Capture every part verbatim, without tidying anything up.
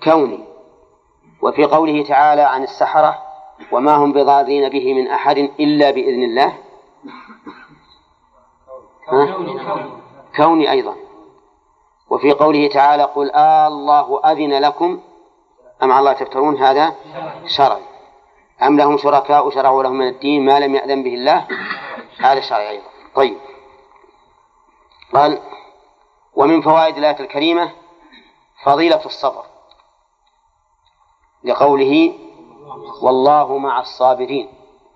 كوني. وفي قوله تعالى عن السحرة وما هم بضارين به من أحد إلا بإذن الله كوني أيضا. وفي قوله تعالى قل آه الله أذن لكم أم على الله تفترون هذا شرعي. أم لهم شركاء شرعوا لهم من الدين ما لم يأذن به الله هذا شرعي أيضا. طيب قال ومن فوائد الآية الكريمة فضيلة الصبر لقوله والله مع الصابرين،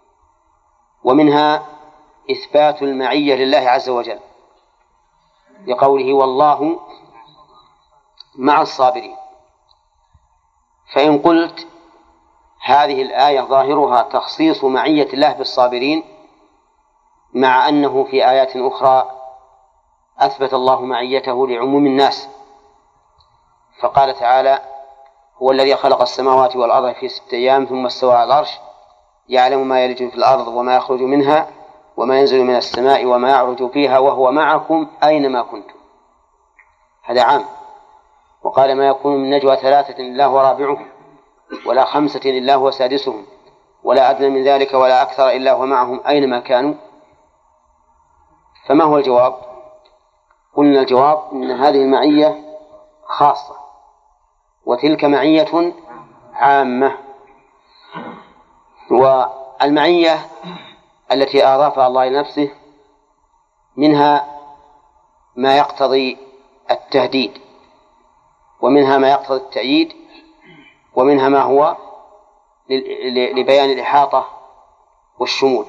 ومنها إثبات المعية لله عز وجل لقوله والله مع الصابرين. فإن قلت هذه الآية ظاهرها تخصيص معية الله بالصابرين مع أنه في آيات أخرى أثبت الله معيته لعموم الناس، فقال تعالى هو الذي خلق السماوات والأرض في ستة أيام ثم استوى على العرش يعلم ما يلج في الأرض وما يخرج منها وما ينزل من السماء وما يعرج فيها وهو معكم أينما كنتم، هذا عام. وقال ما يكون من نجوى ثلاثة إلا هو رابعهم ولا خمسة إلا هو سادسهم ولا أدنى من ذلك ولا أكثر إلا هو معهم أينما كانوا. فما هو الجواب؟ قلنا الجواب أن هذه المعية خاصة وتلك معية عامة. والمعية التي أضافها الله لنفسه منها ما يقتضي التهديد ومنها ما يقتضي التأييد ومنها ما هو لبيان الإحاطة والشمول.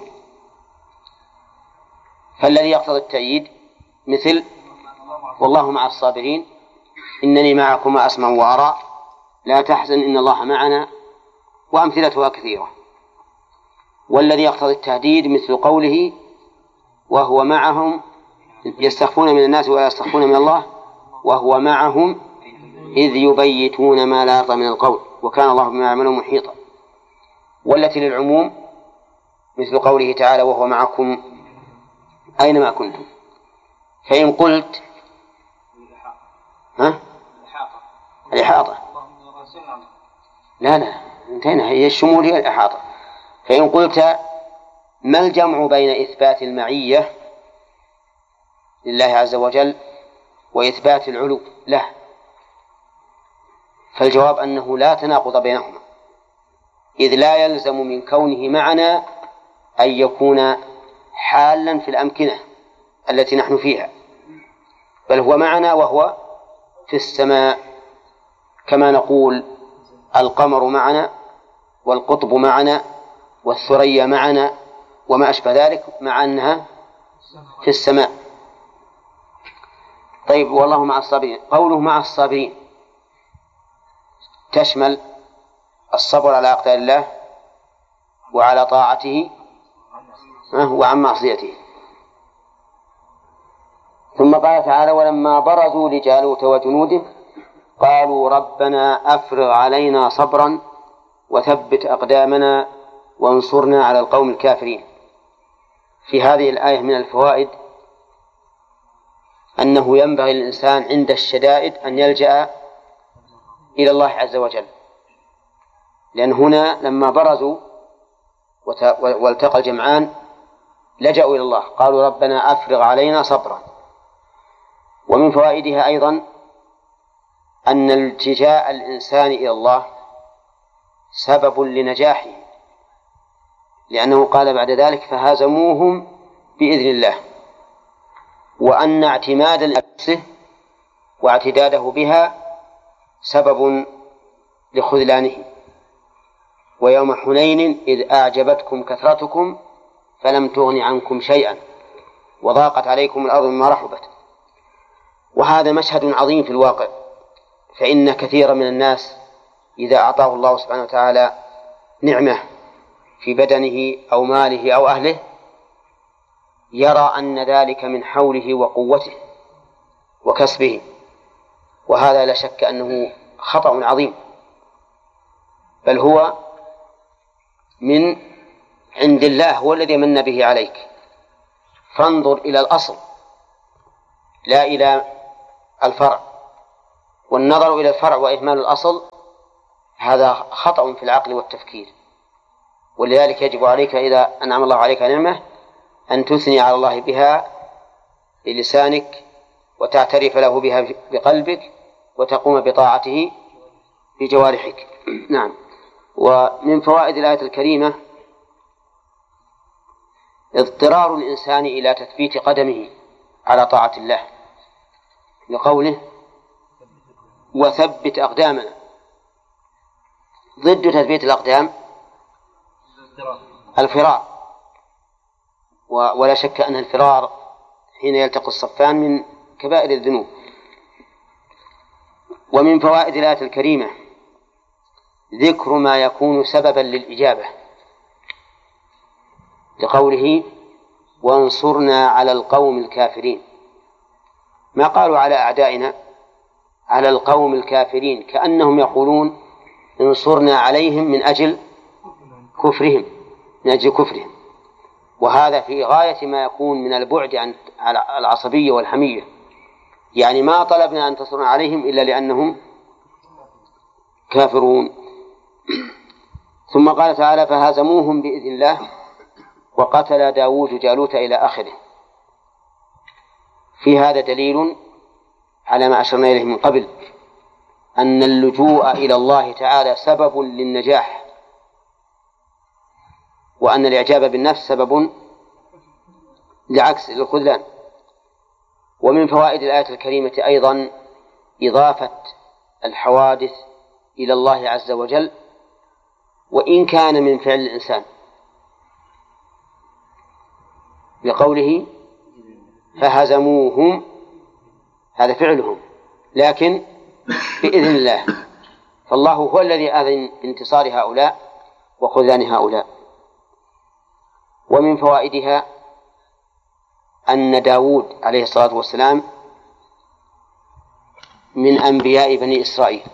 فالذي يقتضي التأييد مثل والله مع الصابرين إنني معكما أسمع وأرى لا تحزن إن الله معنا وأمثلتها كثيرة. والذي يقتضي التهديد مثل قوله وهو معهم يستخفون من الناس ولا يستخفون من الله وهو معهم إذ يبيتون ما لا يرضى من القول وكان الله بما يعملون محيطا. والتي للعموم مثل قوله تعالى وهو معكم أينما كنتم. فإن قلت ها الإحاطة لا لا انتهينا هي الشمول هي الإحاطة. فإن قلت ما الجمع بين إثبات المعية لله عز وجل وإثبات العلو له؟ فالجواب أنه لا تناقض بينهما، إذ لا يلزم من كونه معنا أن يكون حالا في الأمكنة التي نحن فيها، بل هو معنا وهو في السماء، كما نقول القمر معنا والقطب معنا والثريا معنا وما أشبه ذلك مع أنها في السماء. طيب والله مع الصابرين، قوله مع الصابرين تشمل الصبر على أقدار الله وعلى طاعته وعن معصيته. ثم قال تعالى ولما برزوا لجالوت وجنوده قالوا ربنا أفرغ علينا صبرا وثبت أقدامنا وانصرنا على القوم الكافرين. في هذه الآية من الفوائد أنه ينبغي للإنسان عند الشدائد أن يلجأ إلى الله عز وجل، لأن هنا لما برزوا والتقى الجمعان لجأوا إلى الله قالوا ربنا أفرغ علينا صبرا. ومن فوائدها أيضا أن التجاء الإنسان إلى الله سبب لنجاحه، لأنه قال بعد ذلك فهزموهم بإذن الله، وأن اعتماد نفسه واعتداده بها سبب لخذلانه. ويوم حنين إذ أعجبتكم كثرتكم فلم تغن عنكم شيئا وضاقت عليكم الأرض مما رحبت. وهذا مشهد عظيم في الواقع، فإن كثيرا من الناس إذا أعطاه الله سبحانه وتعالى نعمة في بدنه أو ماله أو أهله يرى أن ذلك من حوله وقوته وكسبه، وهذا لا شك أنه خطأ عظيم، بل هو من عند الله، هو الذي من به عليك. فانظر إلى الأصل لا إلى الفرع، والنظر إلى الفرع وإهمال الأصل هذا خطأ في العقل والتفكير. ولذلك يجب عليك إذا أنعم الله عليك نعمة أن تثني على الله بها بلسانك وتعترف له بها بقلبك وتقوم بطاعته بجوارحك. نعم. ومن فوائد الآية الكريمة اضطرار الإنسان إلى تثبيت قدمه على طاعة الله لقوله وثبت أقدامنا. ضد تثبيت الأقدام الفرار، ولا شك أن الفرار حين يلتقي الصفان من كبائر الذنوب. ومن فوائد الآية الكريمة ذكر ما يكون سببا للإجابة لقوله وانصرنا على القوم الكافرين. ما قالوا على أعدائنا، على القوم الكافرين، كأنهم يقولون انصرنا عليهم من أجل كفرهم من أجل كفرهم وهذا في غاية ما يكون من البعد عن العصبية والحمية. يعني ما طلبنا أن تنصرنا عليهم إلا لأنهم كافرون. ثم قال تعالى فهزموهم بإذن الله وقتل داود جالوت إلى آخره. في هذا دليل على ما أشرنا إليه من قبل أن اللجوء إلى الله تعالى سبب للنجاح، وأن الإعجاب بالنفس سبب لعكس الخذلان. ومن فوائد الآية الكريمة أيضا إضافة الحوادث إلى الله عز وجل وإن كان من فعل الإنسان، لقوله فهزموهم هذا فعلهم لكن بإذن الله، فالله هو الذي أذن بانتصار هؤلاء وخذلان هؤلاء. ومن فوائدها أن داود عليه الصلاة والسلام من أنبياء بني إسرائيل.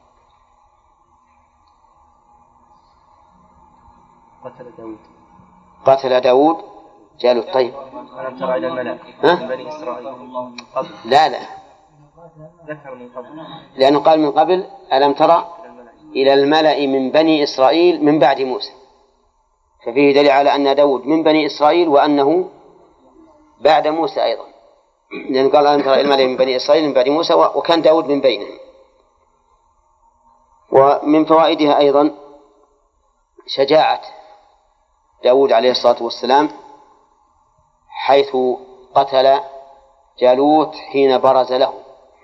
قتل داود قتل داود جالوت. طيب ألم تر إلى الملأ من بني إسرائيل قبل؟ لا لا ذكر من قبل، لأنه قال من قبل ألم ترى إلى الملأ من بني إسرائيل من بعد موسى، ففيه دليل على أن داود من بني إسرائيل وأنه بعد موسى أيضا، لأنه قال ألم ترى إلى الملأ من بني إسرائيل من بعد موسى وكان داود من بينهم. ومن فوائدها أيضا شجاعة داود عليه الصلاة والسلام حيث قتل جالوت حين برز له.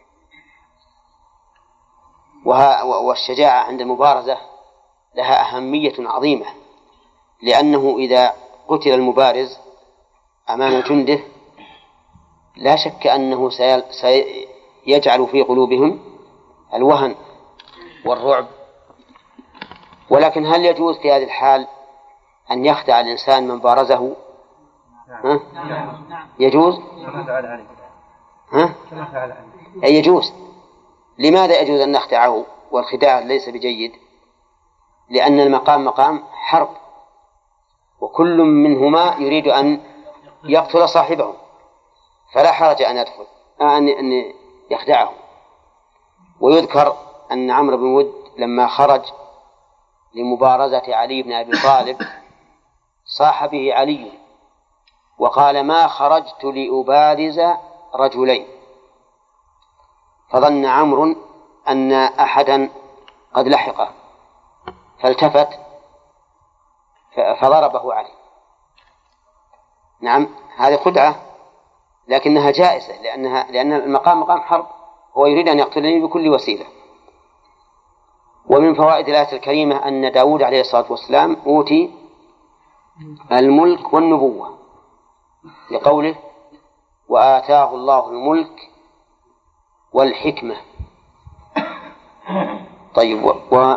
والشجاعة عند المبارزة لها أهمية عظيمة، لأنه إذا قتل المبارز أمام جنده لا شك أنه سيجعل في قلوبهم الوهن والرعب. ولكن هل يجوز في هذه الحال أن يخدع الإنسان من بارزه؟ ها؟ يجوز؟ ها؟ أي يجوز. لماذا يجوز أن نخدعه والخداع ليس بجيد؟ لأن المقام مقام حرب وكل منهما يريد أن يقتل صاحبه، فلا حرج أن يدخل أن يخدعه. ويذكر أن عمرو بن ود لما خرج لمبارزة علي بن أبي طالب صاح به علي وقال ما خرجت لأبارز رجلين، فظن عمرو أن أحدا قد لحقه فالتفت فضربه علي. نعم هذه خدعة لكنها جائزة، لأنها لأن المقام مقام حرب، هو يريد أن يقتلني بكل وسيلة. ومن فوائد الآية الكريمة أن داود عليه الصلاة والسلام أوتي الملك والنبوة لقوله وآتاه الله الملك والحكمة. طيب و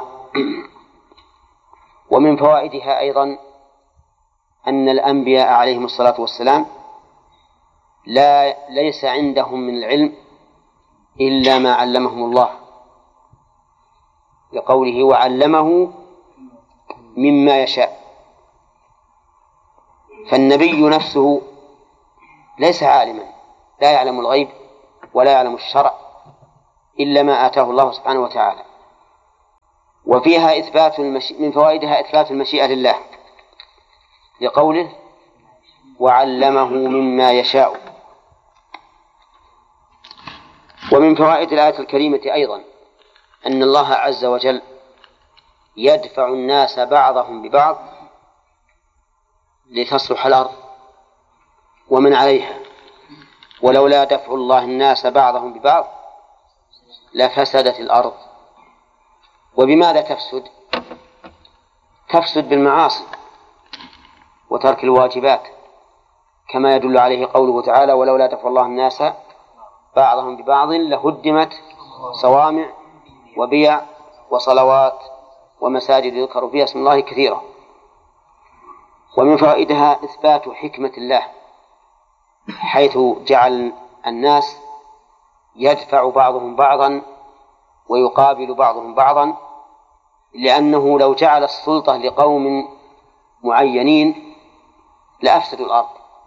ومن فوائدها أيضا أن الأنبياء عليهم الصلاة والسلام لا ليس عندهم من العلم إلا ما علمهم الله لقوله وعلمه مما يشاء. فالنبي نفسه ليس عالما، لا يعلم الغيب ولا يعلم الشرع إلا ما آتاه الله سبحانه وتعالى. وفيها إثبات المشي... من فوائدها إثبات المشيئة لله لقوله وعلمه مما يشاء. ومن فوائد الآية الكريمة أيضا أن الله عز وجل يدفع الناس بعضهم ببعض لتصلح الأرض ومن عليها، ولولا دفع الله الناس بعضهم ببعض لفسدت الأرض. وبماذا تفسد؟ تفسد بالمعاصي وترك الواجبات، كما يدل عليه قوله تعالى ولولا دفع الله الناس بعضهم ببعض لهدمت صوامع وبيع وصلوات ومساجد يذكر فيها اسم الله كثيرا. ومن فوائدها إثبات حكمة الله، حيث جعل الناس يدفع بعضهم بعضا ويقابل بعضهم بعضا، لأنه لو جعل السلطة لقوم معينين لأفسدوا الأرض،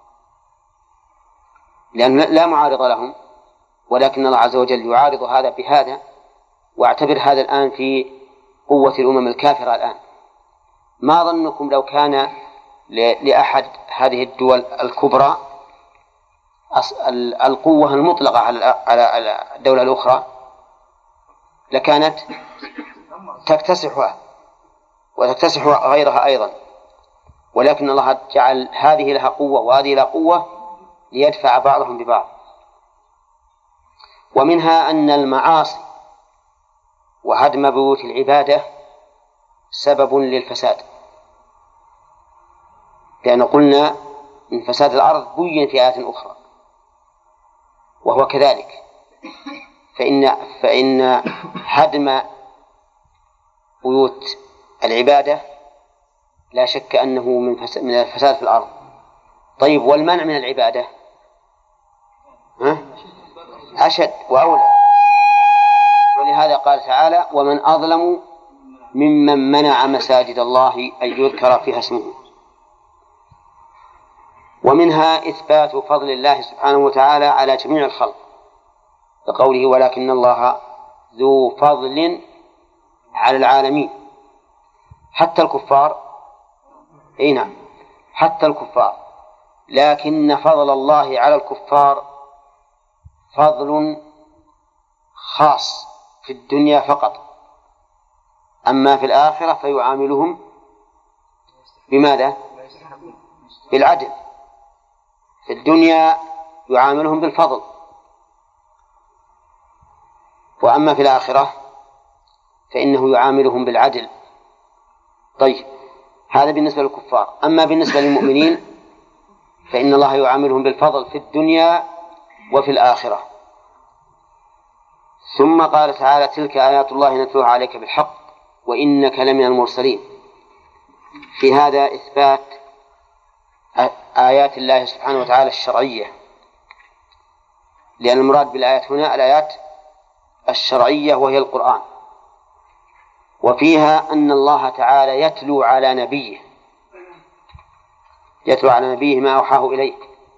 لأن لا معارض لهم، ولكن الله عز وجل يعارض هذا بهذا. واعتبر هذا الآن في قوة الأمم الكافرة الآن. ما ظنكم لو كان لأحد هذه الدول الكبرى القوة المطلقة على الدولة الأخرى لكانت تكتسحها وتكتسح غيرها أيضا، ولكن الله جعل هذه لها قوة وهذه لها قوة ليدفع بعضهم ببعض. ومنها أن المعاصي وهدم بيوت العبادة سبب للفساد، لأن قلنا إن فساد الأرض بين في آيات أخرى، وهو كذلك. فإن, فإن هدم بيوت العبادة لا شك أنه من الفساد في الأرض. طيب، والمنع من العبادة ها؟ أشد وأولى، ولهذا قال تعالى ومن أظلم ممن منع مساجد الله أن يذكر فيها اسمه. ومنها إثبات فضل الله سبحانه وتعالى على جميع الخلق، بقوله ولكن الله ذو فضل على العالمين، حتى الكفار. أي نعم، حتى الكفار، لكن فضل الله على الكفار فضل خاص في الدنيا فقط، أما في الآخرة فيعاملهم بماذا؟ بالعدل. في الدنيا يعاملهم بالفضل، وأما في الآخرة فإنه يعاملهم بالعدل. طيب، هذا بالنسبة للكفار. أما بالنسبة للمؤمنين فإن الله يعاملهم بالفضل في الدنيا وفي الآخرة. ثم قال تعالى تلك آيات الله نتلوها عليك بالحق وإنك لمن المرسلين. في هذا إثبات آيات الله سبحانه وتعالى الشرعية، لأن المراد بالآيات هنا الآيات الشرعية وهي القرآن. وفيها أن الله تعالى يتلو على نبيه يتلو على نبيه ما أوحاه إليك،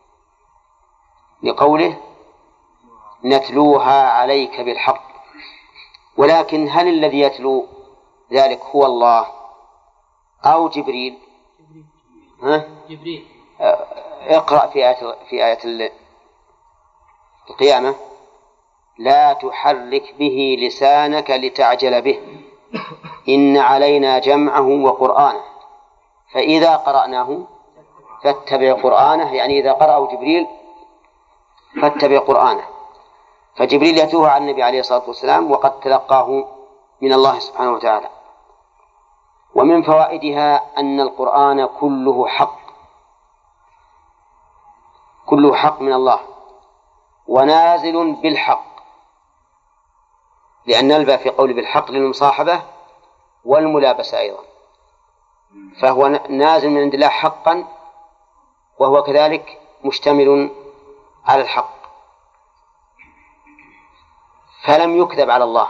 لقوله نتلوها عليك بالحق. ولكن هل الذي يتلو ذلك هو الله أو جبريل؟ ها؟ جبريل. اقرأ في آية في آية القيامة لا تحرك به لسانك لتعجل به إن علينا جمعه وقرآنه فإذا قرأناه فاتبع قرآنه، يعني إذا قرأه جبريل فاتبع قرآنه. فجبريل يتلوه على النبي عليه الصلاة والسلام وقد تلقاه من الله سبحانه وتعالى. ومن فوائدها أن القرآن كله حق، كله حق من الله ونازل بالحق، لأن نلبى في قول بالحق للمصاحبة والملابسة أيضا، فهو نازل من عند الله حقا وهو كذلك مشتمل على الحق، فلم يكذب على الله،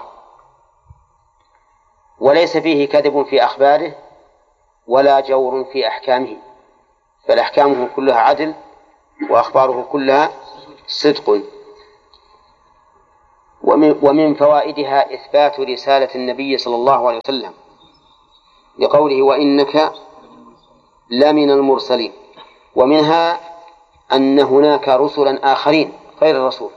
وليس فيه كذب في أخباره ولا جور في أحكامه، بل أحكامه كلها عدل وأخباره كلها صدق. ومن فوائدها إثبات رسالة النبي صلى الله عليه وسلم لقوله وإنك لمن المرسلين. ومنها أن هناك رسلا آخرين غير الرسول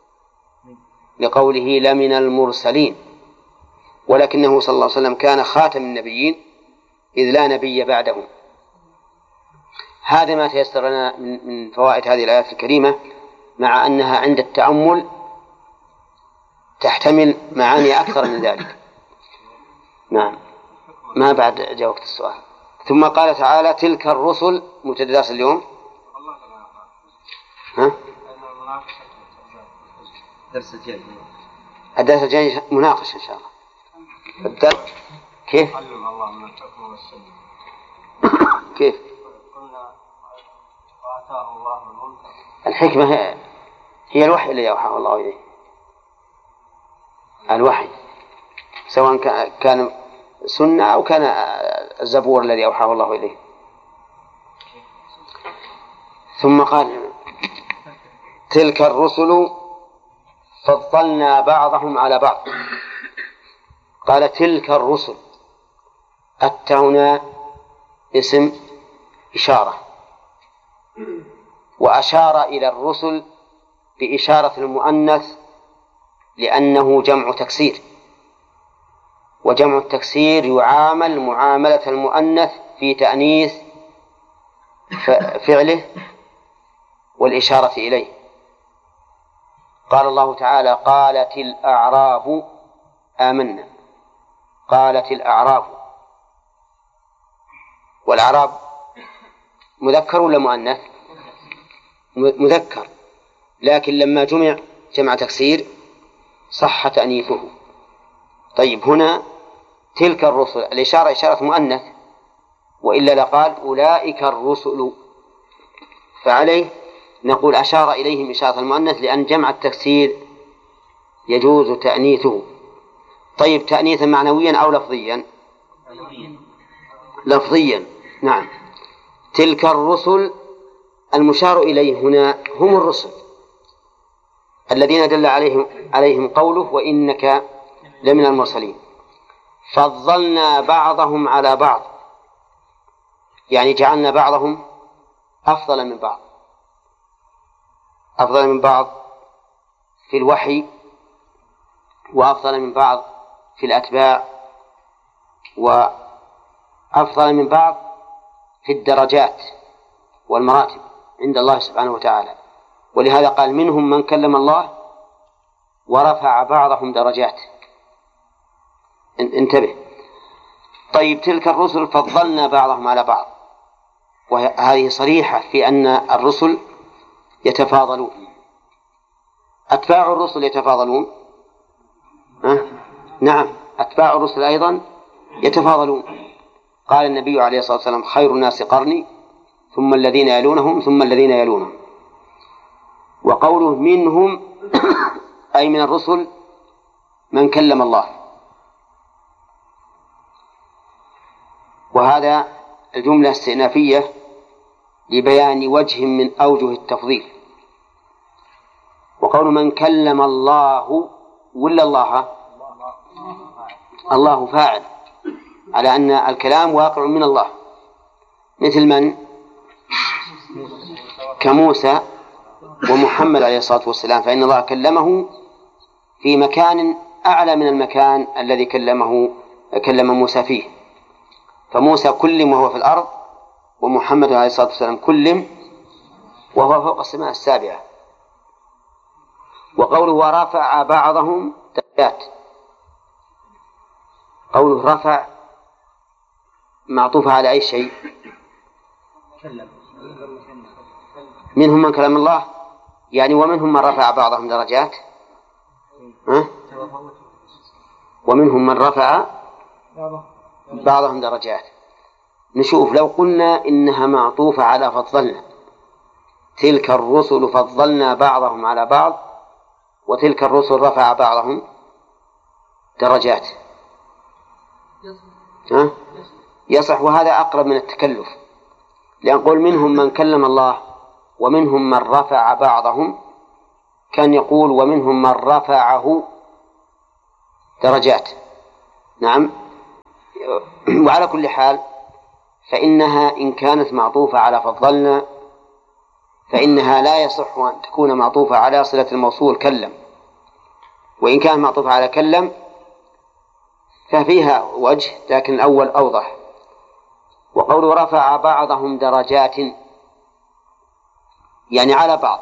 لقوله لمن المرسلين، ولكنه صلى الله عليه وسلم كان خاتم النبيين إذ لا نبي بعده. هذا ما تيسر لنا من فوائد هذه الآيات الكريمة، مع أنها عند التأمل تحتمل معاني أكثر من ذلك. نعم، ما بعد جاء وقت السؤال. ثم قال تعالى تلك الرسل متدرس اليوم. ها؟ الدرس الجاي الدرس الجاي مناقشة إن شاء الله. الدرس كيف؟ الله من الحكم والسنة. كيف؟ قلنا وآتاه الله الملك. الحكمة هي, هي الوحي الذي أوحاه الله إليه. الوحي سواء كان سنة أو كان الزبور الذي أوحاه الله إليه. ثم قال تلك الرسل فضلنا بعضهم على بعض. قال تلك الرسل، التاء هنا اسم إشارة، وأشار إلى الرسل بإشارة المؤنث لأنه جمع تكسير، وجمع التكسير يعامل معاملة المؤنث في تأنيث فعله والإشارة إليه. قال الله تعالى قالت الأعراب آمنا. قالت الأعراب، والأعراب مذكر ولا مؤنث؟ مذكر، لكن لما جمع جمع تكسير صح تأنيثه. طيب هنا تلك الرسل الإشارة إشارة مؤنث، وإلا لقال أولئك الرسل، فعليه نقول أشار إليهم إشارة المؤنث لأن جمع التكسير يجوز تأنيثه. طيب تأنيثا معنويا أو لفظيا؟ لفظيا. نعم. تلك الرسل المشار إليه هنا هم الرسل الذين دل عليهم عليهم قوله وإنك لمن المرسلين. فضلنا بعضهم على بعض، يعني جعلنا بعضهم أفضل من بعض، أفضل من بعض في الوحي، وأفضل من بعض في الأتباع، وأفضل من بعض في الدرجات والمراتب عند الله سبحانه وتعالى. ولهذا قال منهم من كلم الله ورفع بعضهم درجات. انتبه. طيب تلك الرسل فضلنا بعضهم على بعض، وهذه صريحة في أن الرسل يتفاضلون. أتباع الرسل يتفاضلون. أه؟ نعم، أتباع الرسل أيضا يتفاضلون. قال النبي عليه الصلاة والسلام خير الناس قرني ثم الذين يلونهم ثم الذين يلونهم. وقوله منهم أي من الرسل من كلم الله، وهذا الجملة استئنافية لبيان وجه من أوجه التفضيل. وقول من كلم الله ولا الله الله فاعل، على أن الكلام واقع من الله، مثل من كموسى ومحمد عليه الصلاة والسلام، فإن الله كلمه في مكان أعلى من المكان الذي كلمه كلم موسى فيه. فموسى كلم وهو في الأرض، ومحمد عليه الصلاة والسلام كلم وهو فوق السماء السابعة. وقوله ورفع بعضهم درجات، قوله رفع معطوف على أي شيء؟ منهم من كلم الله، يعني ومنهم من رفع بعضهم درجات، ها؟ ومنهم من رفع بعضهم درجات. نشوف لو قلنا إنها معطوفة على فضلنا، تلك الرسل فضلنا بعضهم على بعض، وتلك الرسل رفع بعضهم درجات، ها؟ يصح، وهذا أقرب من التكلف، لأن قول منهم من كلم الله ومنهم من رفع بعضهم كان يقول ومنهم من رفعه درجات. نعم، وعلى كل حال فإنها إن كانت معطوفة على فضلنا فإنها لا يصح أن تكون معطوفة على صلة الموصول كلم، وإن كان معطوفة على كلم ففيها وجه لكن الأول أوضح. وقول رفع بعضهم درجات يعني على بعض،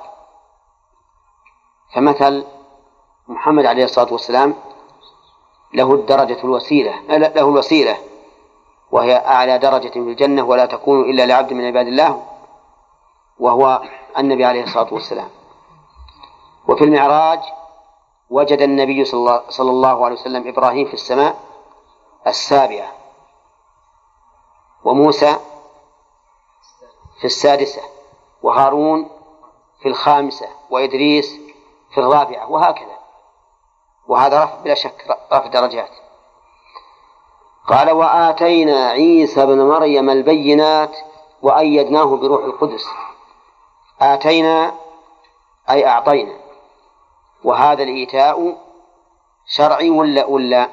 فمثل محمد عليه الصلاة والسلام له الدرجة الوسيلة له الوسيلة وهي أعلى درجة في الجنة ولا تكون إلا لعبد من عباد الله وهو النبي عليه الصلاة والسلام. وفي المعراج وجد النبي صلى الله عليه وسلم إبراهيم في السماء السابعة، وموسى في السادسة، وهارون في الخامسة، وإدريس في الرابعة، وهكذا. وهذا رفع بلا شك رفع درجات. قال وآتينا عيسى بن مريم البينات وأيدناه بروح القدس. آتينا أي أعطينا، وهذا الإيتاء شرعي ولا ولا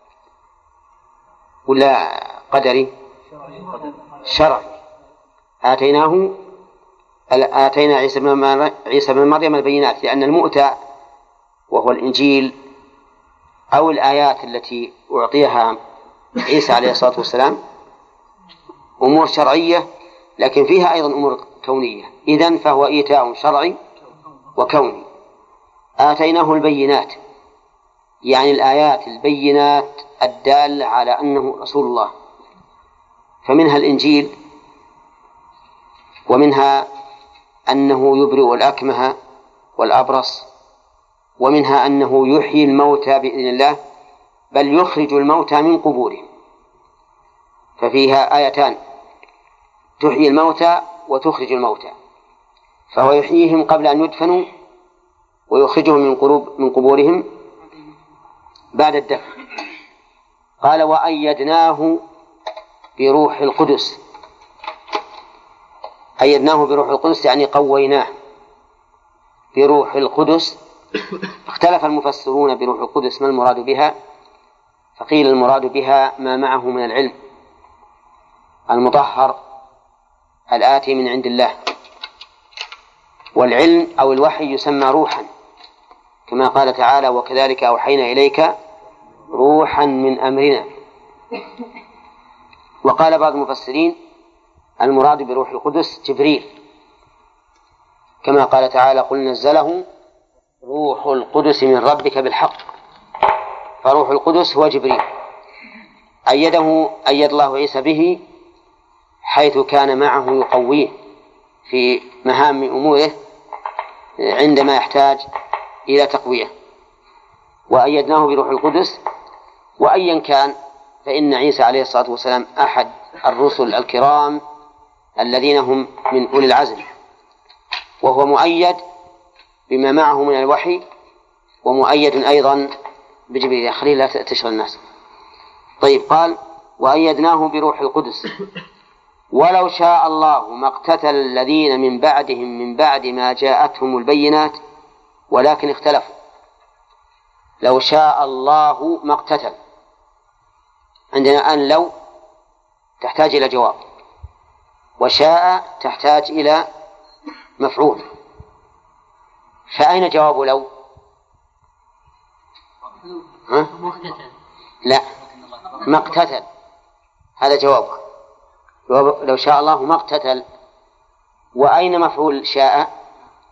ولا قدري؟ شرعي. آتيناه آتينا عيسى بن عيسى بن مريم البينات، لأن المؤتى وهو الإنجيل أو الآيات التي أعطيها عيسى عليه الصلاة والسلام أمور شرعية لكن فيها أيضا أمور كونية، إذن فهو إيتاء شرعي وكوني. آتيناه البينات يعني الآيات البينات الدالة على أنه رسول الله، فمنها الإنجيل، ومنها أنه يبرئ الأكمه والأبرص، ومنها أنه يحيي الموتى بإذن الله بل يخرج الموتى من قبورهم، ففيها آيتان تحيي الموتى وتخرج الموتى، فهو يحييهم قبل أن يدفنوا ويخرجهم من قلوب من قبورهم بعد الدفن. قال وأيدناه بروح القدس. أيدناه بروح القدس يعني قويناه بروح القدس. اختلف المفسرون بروح القدس ما المراد بها، فقيل المراد بها ما معه من العلم المطهر الآتي من عند الله، والعلم أو الوحي يسمى روحا كما قال تعالى وكذلك أوحينا إليك روحا من أمرنا. وقال بعض المفسرين المراد بروح القدس جبريل كما قال تعالى قل نزله روح القدس من ربك بالحق، فروح القدس هو جبريل. أيده أيد الله عيسى به حيث كان معه يقويه في مهام أموره عندما يحتاج إلى تقوية، وأيدناه بروح القدس. وأيا كان فإن عيسى عليه الصلاة والسلام أحد الرسل الكرام الذين هم من أولي العزم، وهو مؤيد بما معه من الوحي ومؤيد أيضا بجبريل. خليل لا تشغل الناس. طيب قال وأيدناه بروح القدس ولو شاء الله ما اقتتل الذين من بعدهم من بعد ما جاءتهم البينات ولكن اختلفوا. لو شاء الله ما اقتتل، عندنا أن لو تحتاج إلى جواب، وشاء تحتاج إلى مفعول، فأين جواب لو؟ ها؟ لا ما اقتتل، هذا جوابه. جواب لو شاء الله ما اقتتل. وأين مفعول شاء؟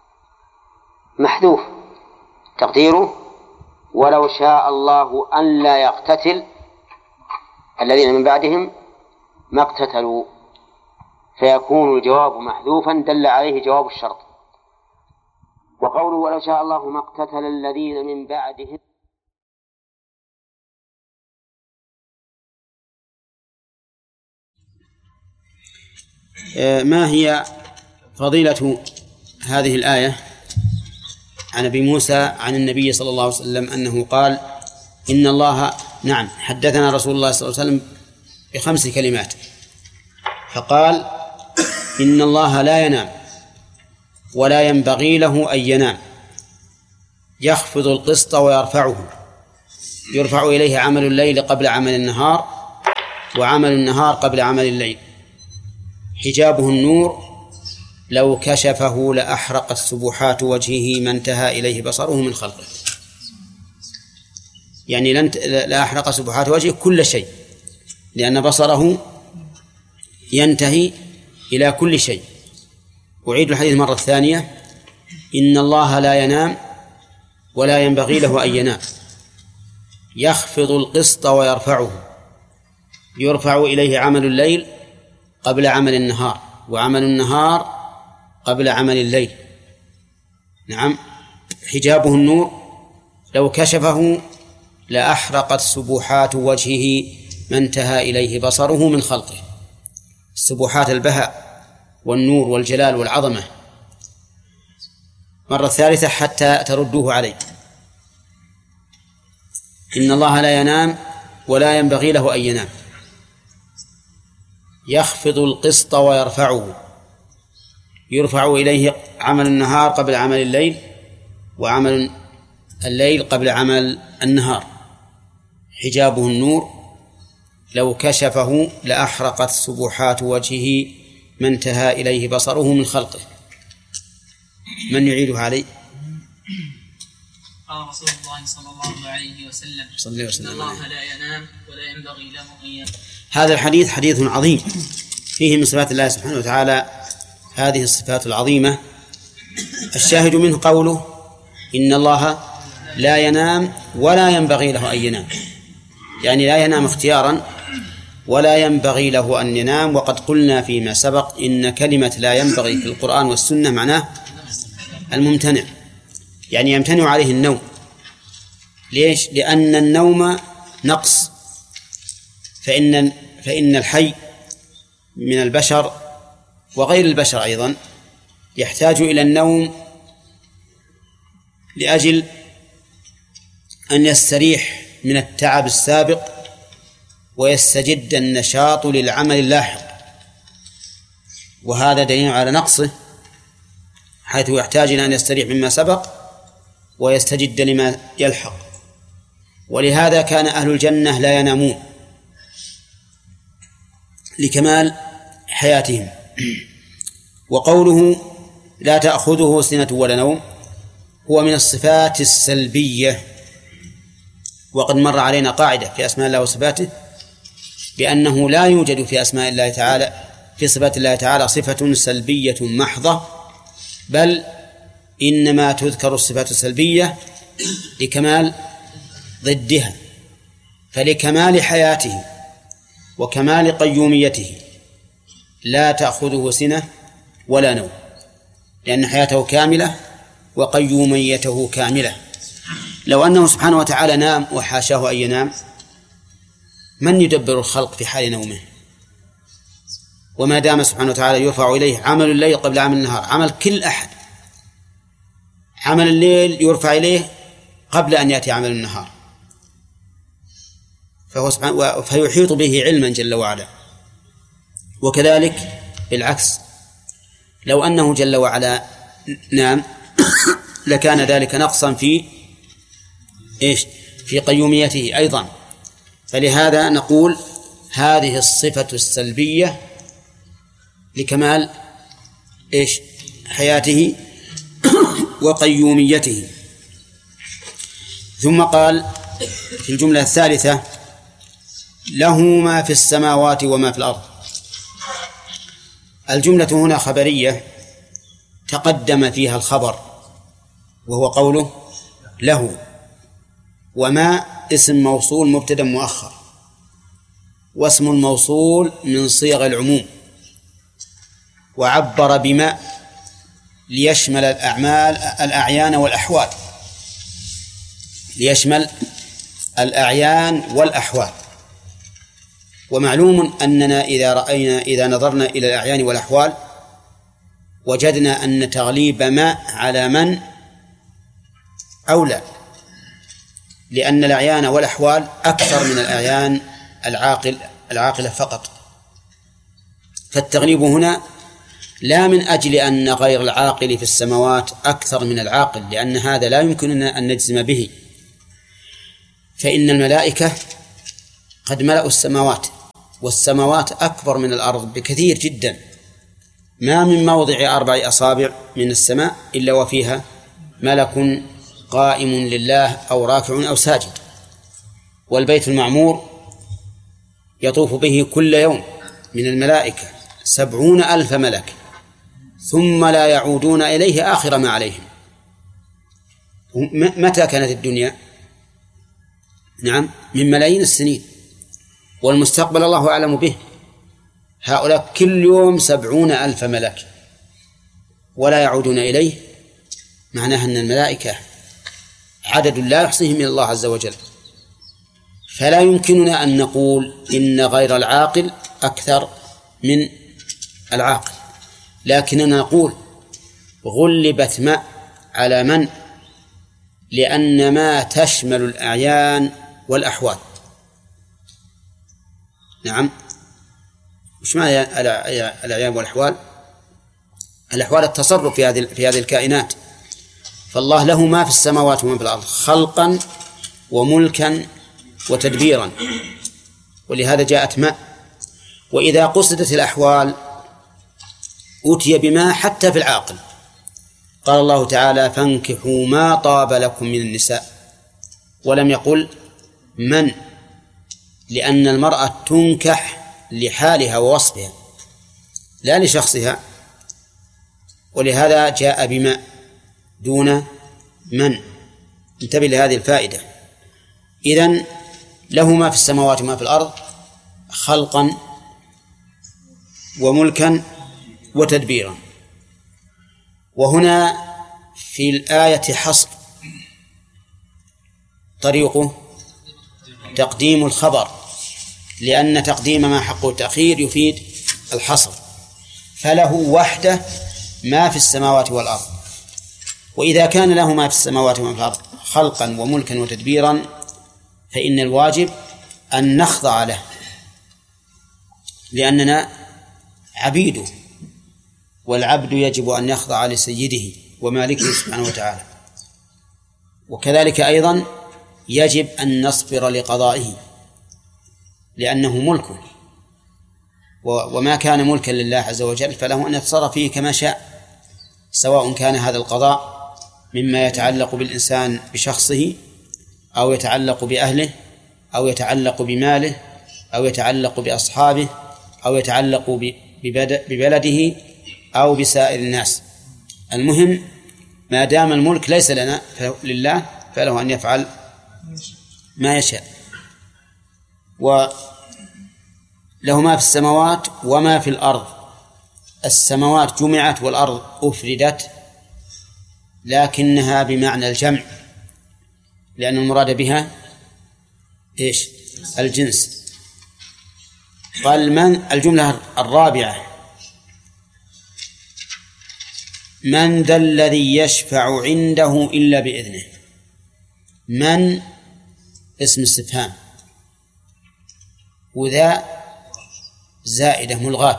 محذوف تقديره ولو شاء الله أن لا يقتتل الذين من بعدهم ما اقتتلوا، فيكون الجواب محذوفا دل عليه جواب الشرط. وقوله ولو شاء الله ما اقتتل الذين من بعدهم ما هي فضيلة هذه الآية عن أبي موسى عن النبي صلى الله عليه وسلم أنه قال إن الله نعم حدثنا رسول الله صلى الله عليه وسلم بخمس كلمات، فقال إن الله لا ينام ولا ينبغي له أن ينام، يخفض القسط ويرفعه، يرفع إليه عمل الليل قبل عمل النهار، وعمل النهار قبل عمل الليل. حجابه النور لو كشفه لأحرقت سبحات وجهه ما انتهى إليه بصره من خلقه. يعني لأحرق سبحات وجهه كل شيء، لأن بصره ينتهي إلى كل شيء. أعيد الحديث مرة ثانية: إن الله لا ينام ولا ينبغي له أن ينام، يخفض القسط ويرفعه، يرفع إليه عمل الليل قبل عمل النهار، وعمل النهار قبل عمل الليل. نعم. حجابه النور لو كشفه لأحرقت سبحات وجهه ما انتهى إليه بصره من خلقه. سبحات البهاء والنور والجلال والعظمة. مرة ثالثة حتى تردوه عليه: إن الله لا ينام ولا ينبغي له أن ينام، يخفض القسط ويرفعه، يرفع إليه عمل النهار قبل عمل الليل، وعمل الليل قبل عمل النهار. حجابه النور لو كشفه لأحرقت سبحات وجهه ما انتهى إليه بصره من خلقه. من يعيده عليه؟ قال رسول الله صلى الله عليه وسلم: صلى وسلم إن الله لا ينام ولا ينبغي له أن ينام. هذا الحديث حديث عظيم فيه من صفات الله سبحانه وتعالى هذه الصفات العظيمة. الشاهد منه قوله: إن الله لا ينام ولا ينبغي له أن ينام، يعني لا ينام اختيارا ولا ينبغي له أن ينام. وقد قلنا فيما سبق إن كلمة لا ينبغي في القرآن والسنة معناه الممتنع، يعني يمتنع عليه النوم. ليش؟ لأن النوم نقص، فإن فإن الحي من البشر وغير البشر أيضا يحتاج إلى النوم لأجل أن يستريح من التعب السابق ويستجد النشاط للعمل اللاحق، وهذا دليل على نقصه، حيث يحتاج إلى أن يستريح مما سبق ويستجد لما يلحق. ولهذا كان أهل الجنة لا ينامون لكمال حياتهم. وقوله لا تأخذه سنة ولا نوم هو من الصفات السلبية. وقد مر علينا قاعدة في أسماء الله وصفاته بأنه لا يوجد في أسماء الله تعالى في صفات الله تعالى صفة سلبية محضة، بل إنما تذكر الصفات السلبية لكمال ضدها. فلكمال حياته وكمال قيوميته لا تأخذه سنة ولا نوم، لأن حياته كاملة وقيوميته كاملة. لو أنه سبحانه وتعالى نام وحاشاه أن ينام، من يدبر الخلق في حال نومه؟ وما دام سبحانه وتعالى يرفع إليه عمل الليل قبل عمل النهار، عمل كل أحد، عمل الليل يرفع إليه قبل أن يأتي عمل النهار، فهو سبحانه فيحيط به علما جل وعلا. وكذلك بالعكس، لو أنه جل وعلا نام لكان ذلك نقصا في إيش؟ في قيوميته أيضا. فلهذا نقول هذه الصفة السلبية لكمال إيش؟ حياته وقيوميته. ثم قال في الجملة الثالثة: له ما في السماوات وما في الأرض. الجملة هنا خبرية تقدم فيها الخبر وهو قوله له، وما اسم موصول مبتدأ مؤخر، واسم الموصول من صيغ العموم، وعبر بما ليشمل الأعمال الأعيان والأحوال، ليشمل الأعيان والأحوال. ومعلوم أننا إذا رأينا إذا نظرنا إلى الأعيان والأحوال وجدنا أن تغليب ما على من أولى، لأن الأعيان والأحوال أكثر من الأعيان العاقل العاقلة فقط. فالتغليب هنا لا من أجل أن غير العاقل في السماوات أكثر من العاقل، لأن هذا لا يمكننا أن نجزم به، فإن الملائكة قد ملأوا السماوات والسماوات أكبر من الأرض بكثير جدا، ما من موضع أربع أصابع من السماء إلا وفيها ملك قائم لله أو راكع أو ساجد. والبيت المعمور يطوف به كل يوم من الملائكة سبعون ألف ملك ثم لا يعودون إليه آخر ما عليهم. متى كانت الدنيا؟ نعم، من ملايين السنين، والمستقبل الله أعلم به. هؤلاء كل يوم سبعون ألف ملك ولا يعودون إليه، معناها أن الملائكة عدد لا يحصيه من الله عز وجل. فلا يمكننا أن نقول إن غير العاقل أكثر من العاقل، لكننا نقول غلبت ما على من، لأن ما تشمل الأعيان والأحوال. نعم، وش معنى الأعيان والأحوال؟ الأحوال التصرف في هذه في هذه الكائنات. فالله له ما في السماوات وما في الأرض خلقا وملكا وتدبيرا، ولهذا جاءت ما. وإذا قصدت الأحوال أتي بما حتى في العاقل. قال الله تعالى: فانكحوا ما طاب لكم من النساء، ولم يقل من، لأن المرأة تنكح لحالها ووصفها لا لشخصها، ولهذا جاء بما دون من. انتبه لهذه الفائدة. إذن له ما في السماوات وما في الأرض خلقا وملكا وتدبيرا. وهنا في الآية حصر، طريقه تقديم الخبر، لأن تقديم ما حقه التأخير يفيد الحصر. فله وحده ما في السماوات والأرض، وإذا كان له ما في السماوات وما في الأرض خلقا وملكا وتدبيرا فإن الواجب أن نخضع له، لأننا عبيده، والعبد يجب أن يخضع لسيده ومالكه سبحانه وتعالى. وكذلك أيضا يجب أن نصبر لقضائه، لأنه ملكه، وما كان ملكا لله عز وجل فله أن يتصرف فيه كما شاء، سواء كان هذا القضاء مما يتعلق بالإنسان بشخصه، أو يتعلق بأهله، أو يتعلق بماله، أو يتعلق بأصحابه، أو يتعلق ببلده، أو بسائر الناس. المهم ما دام الملك ليس لنا لله فله أن يفعل ما يشاء. وله ما في السماوات وما في الأرض. السماوات جمعت والأرض أفردت، لكنها بمعنى الجمع، لأن المراد بها إيش؟ الجنس. قال من الجملة الرابعة: من ذا الذي يشفع عنده إلا بإذنه. من اسم استفهام، وذا زائدة ملغاة،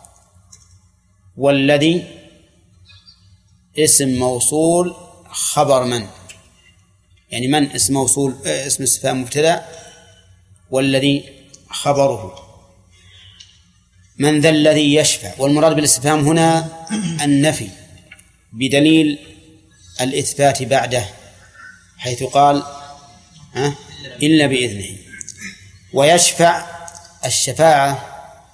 والذي اسم موصول خبر من، يعني من اسم موصول اسم استفهام مبتدأ، والذي خبره. من ذا الذي يشفع، والمراد بالاستفهام هنا النفي بدليل الإثبات بعده، حيث قال ها إلا بإذنه. ويشفع، الشفاعة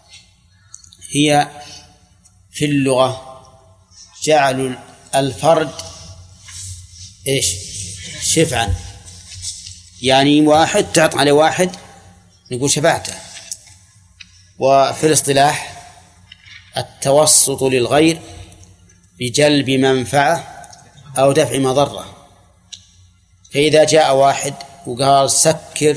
هي في اللغة جعل الفرد إيش؟ شفعا، يعني واحد تعط على واحد نقول شفاعته. وفي الاصطلاح التوسط للغير بجلب منفعة أو دفع مضرة. فإذا جاء واحد وقال سكر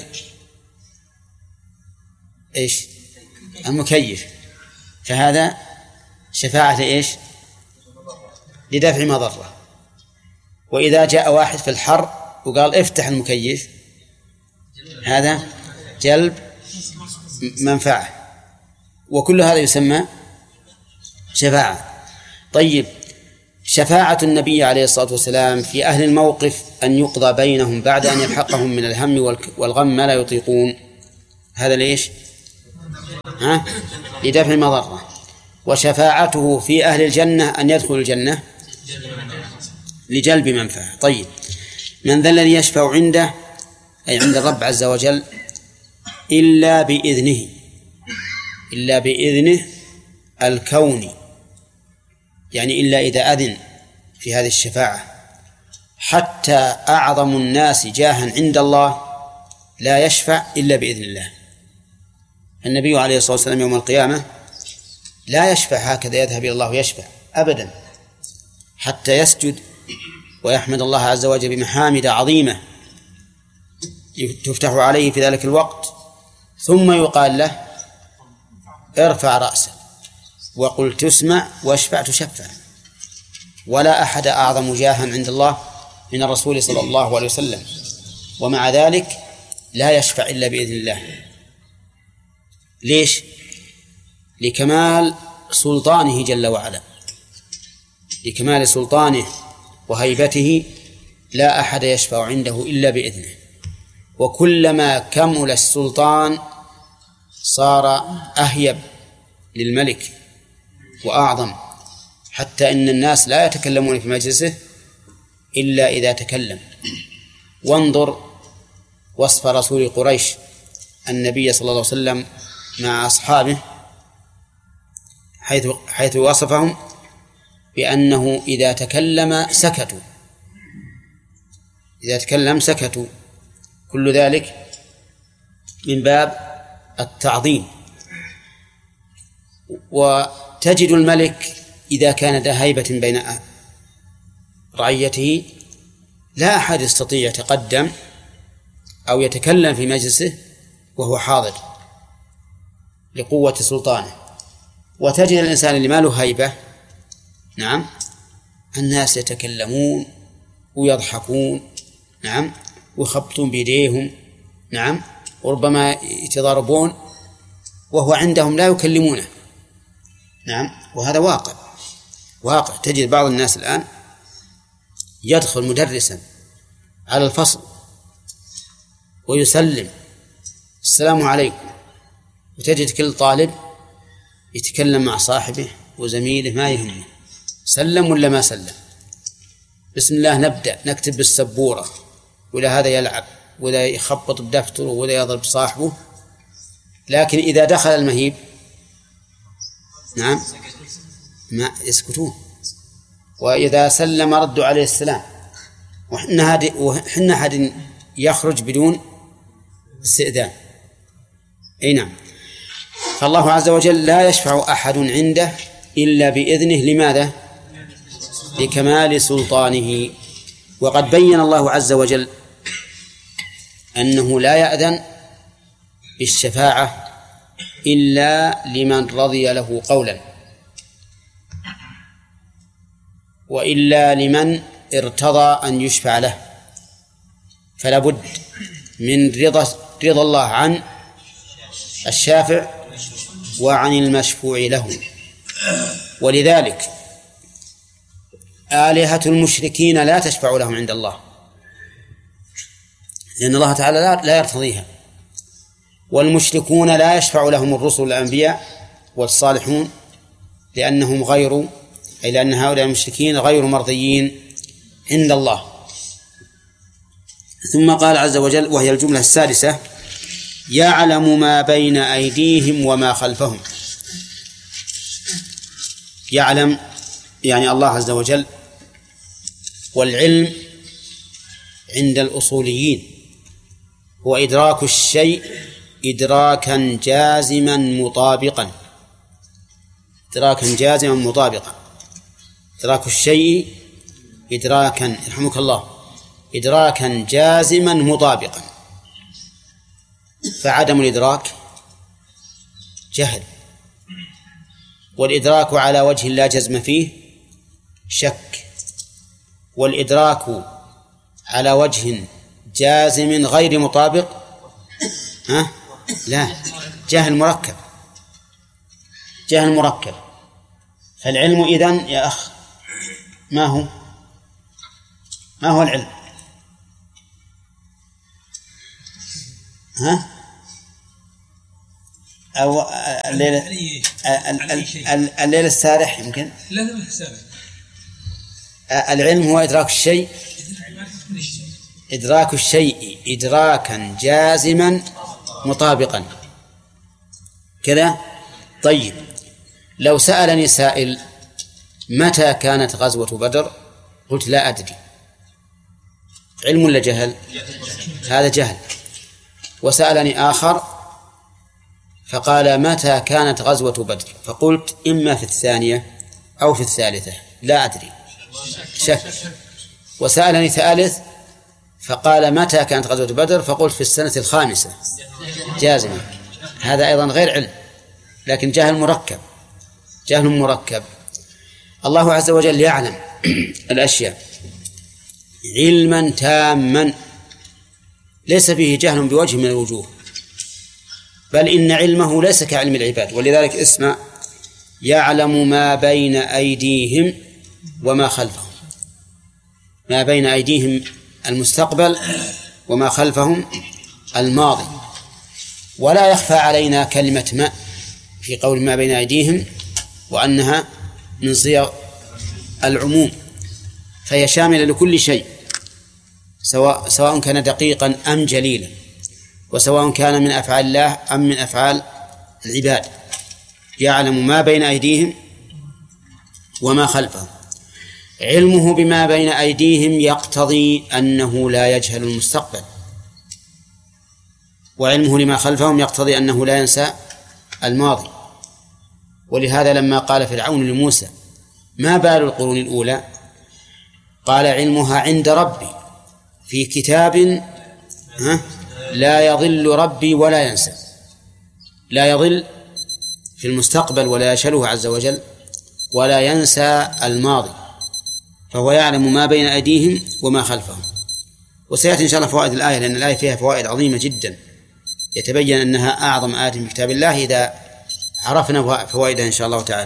إيش؟ المكيف، فهذا شفاعة إيش؟ لدفع مضرة. وإذا جاء واحد في الحر وقال افتح المكيف، هذا جلب منفعة، وكل هذا يسمى شفاعة. طيب، شفاعة النبي عليه الصلاة والسلام في أهل الموقف أن يقضى بينهم بعد أن يلحقهم من الهم والغم ما لا يطيقون، هذا ليش؟ ها؟ لدفع المضرة. وشفاعته في أهل الجنة أن يدخل الجنة لجلب منفعة. طيب، من ذا الذي يشفع عنده أي عند الرب عز وجل إلا بإذنه، إلا بإذنه الكوني، يعني إلا إذا أذن في هذه الشفاعة. حتى أعظم الناس جاها عند الله لا يشفع إلا بإذن الله. النبي عليه الصلاة والسلام يوم القيامة لا يشفع هكذا يذهب إلى الله ويشفع أبدا، حتى يسجد ويحمد الله عز وجل بمحامد عظيمة تفتح عليه في ذلك الوقت، ثم يقال له ارفع رأسك وقل تسمع واشفع تشفع. ولا أحد أعظم جاها عند الله من الرسول صلى الله عليه وسلم، ومع ذلك لا يشفع إلا بإذن الله. ليش؟ لكمال سلطانه جل وعلا، لكمال سلطانه وهيبته لا أحد يشفع عنده إلا بإذنه. وكلما كمل السلطان صار أهيب للملك وأعظم، حتى إن الناس لا يتكلمون في مجلسه إلا إذا تكلم. وانظر وصف رسول قريش النبي صلى الله عليه وسلم مع أصحابه، حيث حيث وصفهم بأنه إذا تكلم سكتوا، إذا تكلم سكتوا. كل ذلك من باب التعظيم. وتجد الملك إذا كان ذا هيبة بين رعيته لا أحد يستطيع يتقدم أو يتكلم في مجلسه وهو حاضر لقوة سلطانه. وتجد الإنسان اللي ما له هيبة، نعم، الناس يتكلمون ويضحكون، نعم، ويخبطون بيديهم، نعم، وربما يتضاربون وهو عندهم لا يكلمونه، نعم. وهذا واقع واقع. تجد بعض الناس الآن يدخل مدرسا على الفصل ويسلم السلام عليكم، وتجد كل طالب يتكلم مع صاحبه وزميله ما يهمه سلم ولا ما سلم. بسم الله نبدأ، نكتب بالسبورة، ولا هذا يلعب ولا يخبط بدفتره ولا يضرب صاحبه. لكن إذا دخل المهيب، نعم، ما يسكتون، وإذا سلم ردوا عليه السلام. وحنا هذه وحنا حد يخرج بدون استئذان. أي نعم. فالله عز وجل لا يشفع أحد عنده إلا بإذنه. لماذا؟ لكمال سلطانه. وقد بين الله عز وجل أنه لا يأذن بالشفاعة إلا لمن رضي له قولا، وإلا لمن ارتضى أن يشفع له. فلا بد من رضا رضا الله عن الشافع وعن المشفوع له. ولذلك آلهة المشركين لا تشفع لهم عند الله، لأن الله تعالى لا يرتضيها. والمشركون لا يشفع لهم الرسل الأنبياء والصالحون، لأنهم غير أي لأن هؤلاء المشركين غير مرضيين عند الله. ثم قال عز وجل، وهي الجملة السادسة: يعلم ما بين أيديهم وما خلفهم. يعلم يعني الله عز وجل. والعلم عند الأصوليين هو إدراك الشيء إدراكا جازما مطابقا، إدراكا جازما مطابقا. إدراك الشيء إدراكا، يرحمك الله، إدراكا جازما مطابقا. فعدم الإدراك جهل، والإدراك على وجه لا جزم فيه شك، والإدراك على وجه جازم غير مطابق ها؟ لا، جهل مركب، جهل مركب. فالعلم إذن يا أخ ما هو ما هو العلم؟ ها؟ أو الليل الليل السارح يمكن. لا لا سارح. العلم هو إدراك الشيء إدراك الشيء إدراكا جازما مطابقا كذا. طيب لو سألني سائل متى كانت غزوة بدر قلت لا أدري، علم ولا جهل؟ هذا جهل. وسألني آخر فقال متى كانت غزوة بدر فقلت إما في الثانية أو في الثالثة لا أدري، شك. وسألني ثالث فقال متى كانت غزوة بدر فقلت في السنة الخامسة جازما، هذا أيضا غير علم لكن جهل مركب، جهل مركب. الله عز وجل يعلم الأشياء علما تاما ليس فيه جهل بوجه من الوجوه، بل إن علمه ليس كعلم العباد. ولذلك اسمع يعلم ما بين أيديهم وما خلفهم، ما بين أيديهم المستقبل وما خلفهم الماضي. ولا يخفى علينا كلمة ما في قول ما بين أيديهم وأنها من صيغ العموم، فهي شاملة لكل شيء سواء سواء كان دقيقا أم جليلا، وسواء كان من أفعال الله أم من أفعال العباد. يعلم ما بين أيديهم وما خلفهم. علمه بما بين أيديهم يقتضي أنه لا يجهل المستقبل، وعلمه لما خلفهم يقتضي أنه لا ينسى الماضي. ولهذا لما قال فرعون لموسى ما بال القرون الأولى قال علمها عند ربي في كتاب لا يضل ربي ولا ينسى. لا يضل في المستقبل ولا يشله عز وجل ولا ينسى الماضي، فهو يعلم ما بين أيديهم وما خلفهم. وسيأتي إن شاء الله فوائد الآية، لأن الآية فيها فوائد عظيمة جدا يتبين أنها أعظم آية في كتاب الله إذا عرفنا فوائدها إن شاء الله تعالى.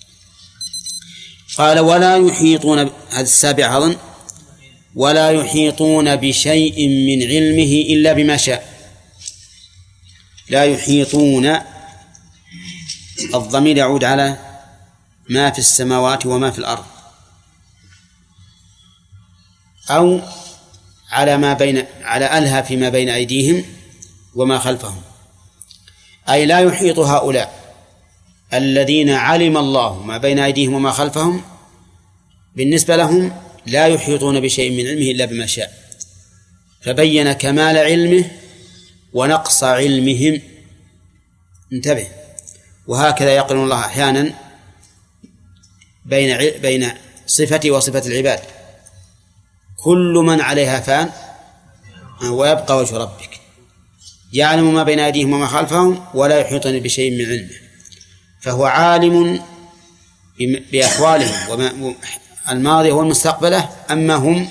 قال ولا يحيطون، هذا السابع أظن، ولا يحيطون بشيء من علمه إلا بما شاء. لا يحيطون الضمير يعود على ما في السماوات وما في الأرض، أو على ما بين على ألها فيما بين أيديهم وما خلفهم. أي لا يحيط هؤلاء الذين علم الله ما بين أيديهم وما خلفهم، بالنسبة لهم لا يحيطون بشيء من علمه إلا بما شاء، فبين كمال علمه ونقص علمهم. انتبه، وهكذا يقرن الله أحيانا بين بين صفته وصفة العباد. كل من عليها فان ويبقى وجه ربك، يعلم ما بين أيديهم وما خلفهم ولا يحيطون بشيء من علمه، فهو عالم بأحوالهم الماضي والمستقبلة. أما هم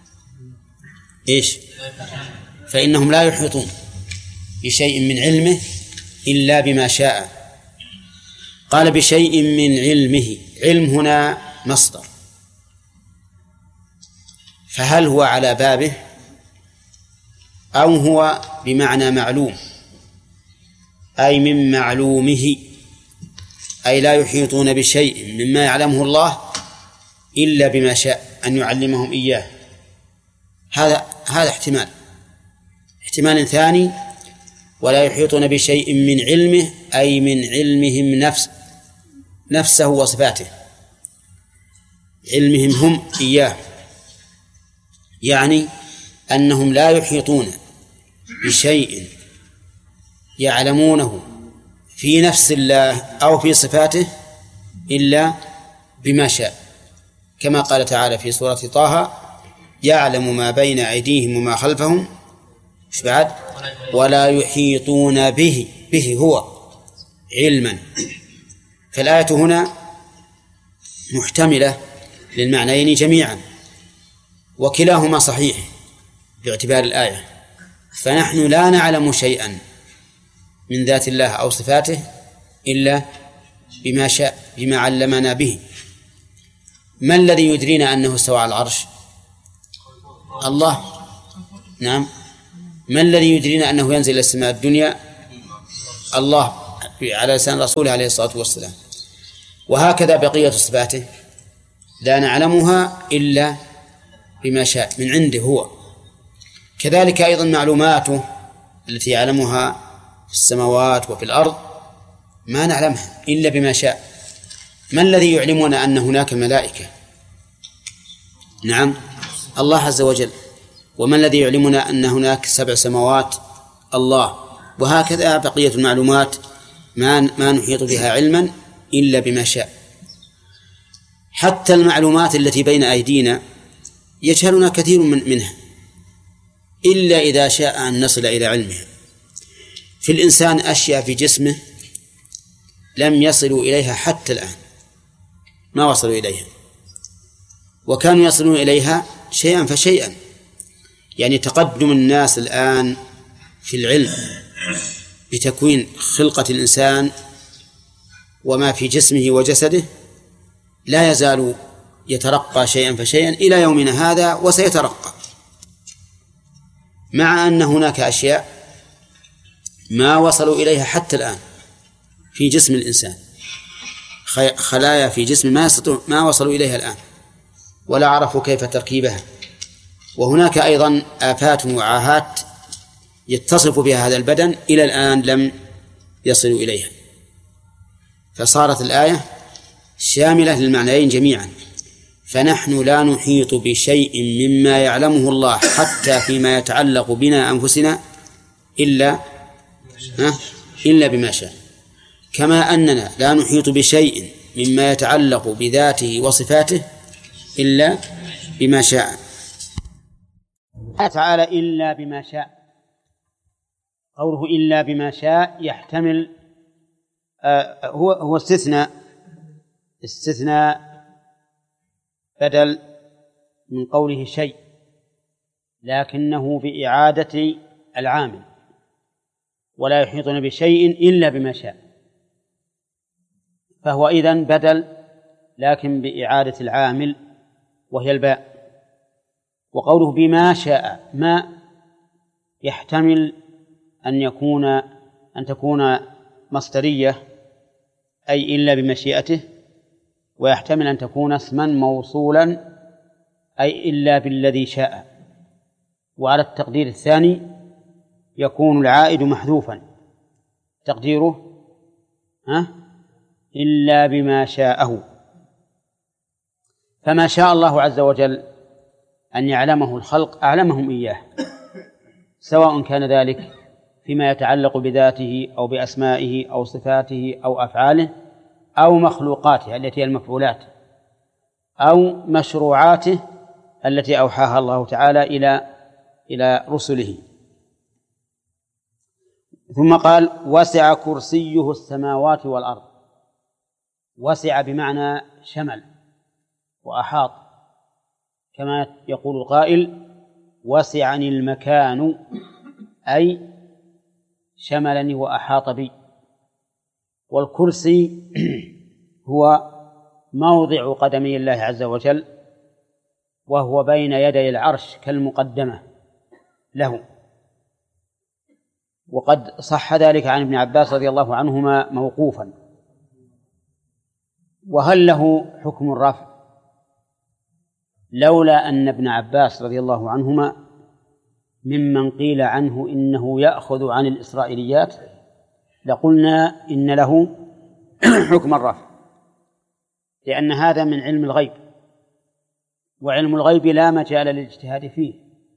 إيش؟ فإنهم لا يحيطون بشيء من علمه إلا بما شاء. قال بشيء من علمه، علم هنا مصدر، فهل هو على بابه أو هو بمعنى معلوم، أي من معلومه، أي لا يحيطون بشيء مما يعلمه الله إلا بما شاء أن يعلمهم إياه. هذا هذا احتمال. احتمال ثاني ولا يحيطون بشيء من علمه أي من علمهم نفس نفسه وصفاته، علمهم هم إياه، يعني أنهم لا يحيطون بشيء يعلمونه في نفس الله أو في صفاته إلا بما شاء، كما قال تعالى في سورة طه يعلم ما بين أيديهم وما خلفهم بعد ولا يحيطون به به هو علما. فالآية هنا محتملة للمعنيين جميعا، وكلاهما صحيح باعتبار الآية. فنحن لا نعلم شيئا من ذات الله أو صفاته إلا بما شاء، بما علمنا به. ما الذي يدرينا أنه استوى على العرش؟ الله. نعم. ما الذي يدرينا أنه ينزل إلى السماء الدنيا؟ الله. على لسان رسوله عليه الصلاة والسلام. وهكذا بقية صفاته لا نعلمها إلا بما شاء من عنده هو. كذلك أيضا معلوماته التي يعلمها في السماوات وفي الأرض ما نعلمها إلا بما شاء. ما الذي يعلمنا أن هناك ملائكة؟ نعم الله عز وجل. وما الذي يعلمنا أن هناك سبع سماوات؟ الله. وهكذا بقية المعلومات ما ما نحيط بها علما إلا بما شاء. حتى المعلومات التي بين أيدينا يجهلنا كثير من منها إلا إذا شاء أن نصل إلى علمها. في الإنسان أشياء في جسمه لم يصلوا إليها حتى الآن، ما وصلوا إليها، وكانوا يصلون إليها شيئا فشيئا. يعني تقدم الناس الآن في العلم بتكوين خلقة الإنسان وما في جسمه وجسده لا يزال يترقى شيئا فشيئا إلى يومنا هذا وسيترقى، مع أن هناك أشياء ما وصلوا إليها حتى الآن في جسم الإنسان، خلايا في جسم ما ما وصلوا إليها الآن ولا عرفوا كيف تركيبها. وهناك أيضا آفات وعاهات يتصف بها هذا البدن إلى الآن لم يصلوا إليها. فصارت الآية شاملة للمعنيين جميعا. فنحن لا نحيط بشيء مما يعلمه الله حتى فيما يتعلق بنا أنفسنا إلا إلا بما شاء، كما أننا لا نحيط بشيء مما يتعلق بذاته وصفاته إلا بما شاء. تعالى إلا بما شاء، قوله إلا بما شاء يحتمل آه هو هو استثناء استثناء بدل من قوله شيء، لكنه بإعادة العامل، ولا يحيطون بشيء إلا بما شاء، فهو إذن بدل لكن بإعادة العامل وهي الباء. وقوله بما شاء ما يحتمل أن يكون أن تكون مصدرية أي إلا بمشيئته، ويحتمل أن تكون اسما موصولا أي إلا بالذي شاء. وعلى التقدير الثاني يكون العائد محذوفا تقديره ها إلا بما شاءه. فما شاء الله عز وجل أن يعلمه الخلق أعلمهم إياه، سواء كان ذلك فيما يتعلق بذاته أو بأسمائه أو صفاته أو أفعاله أو مخلوقاته التي هي المفعولات أو مشروعاته التي أوحاها الله تعالى إلى إلى رسله. ثم قال وسع كرسيه السماوات والأرض. وسع بمعنى شمل وأحاط، كما يقول القائل وسعني المكان أي شملني وأحاط بي. والكرسي هو موضع قدمي الله عز وجل، وهو بين يدي العرش كالمقدمة له. وقد صح ذلك عن ابن عباس رضي الله عنهما موقوفا. وهل له حكم الرفع؟ لولا أن ابن عباس رضي الله عنهما ممن قيل عنه إنه يأخذ عن الإسرائيليات لقلنا إن له حكم الرفع، لأن هذا من علم الغيب، وعلم الغيب لا مجال للاجتهاد فيه.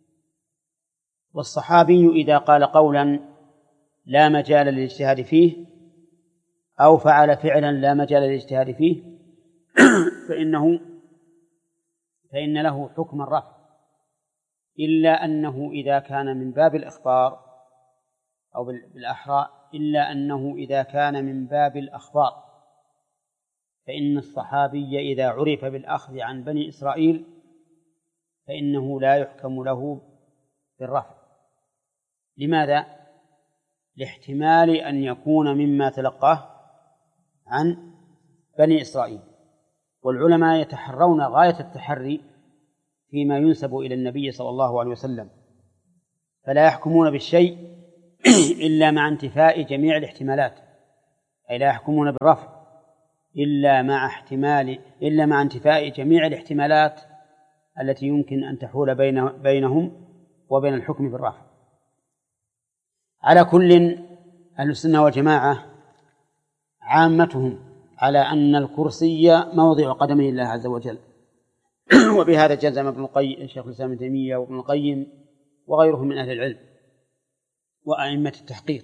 والصحابي إذا قال قولا لا مجال للاجتهاد فيه أو فعل فعلا لا مجال للاجتهاد فيه فإنه فإن له حكم الرفع، إلا أنه إذا كان من باب الإخبار أو بالأحرى إلا أنه إذا كان من باب الأخبار، فإن الصحابي إذا عرف بالأخذ عن بني إسرائيل فإنه لا يحكم له بالرفع. لماذا؟ لاحتمال أن يكون مما تلقاه عن بني إسرائيل، والعلماء يتحرون غاية التحري فيما ينسب إلى النبي صلى الله عليه وسلم، فلا يحكمون بالشيء إلا مع انتفاء جميع الاحتمالات. أي لا يحكمون بالرفع إلا مع احتمال إلا مع انتفاء جميع الاحتمالات التي يمكن أن تحول بين بينهم وبين الحكم بالرفع. على كل، أهل السنة والجماعة عامتهم على أن الكرسي موضع قدمي الله عز وجل، وبهذا جزم ابن القيم شيخ الإسلام ابن تيمية وابن القيم وغيرهم من أهل العلم وأئمة التحقيق.